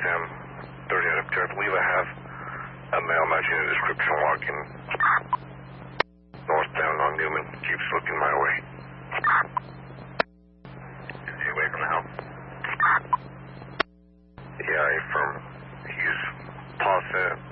Sam, 30 out up there. I believe I have a male matching the description walking northbound on Newman. Keeps looking my way. Is he away from the house? Yeah, I affirm. He's Paul said